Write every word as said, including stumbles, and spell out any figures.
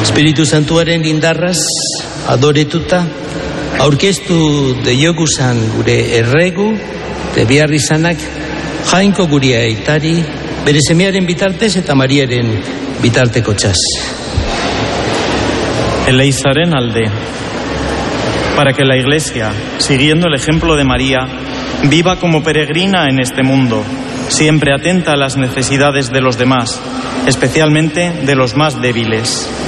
Espiritu Santuaren indarraz adoretuta, aurkeztu deioguzan gure erregu, de behar izanak, jainko guria aitari, bere semearen bitartez eta Mariaren bitarteko txaz. Eleizaren alde, para que la Iglesia, siguiendo el ejemplo de María, viva como peregrina en este mundo, siempre atenta a las necesidades de los demás, especialmente de los más débiles.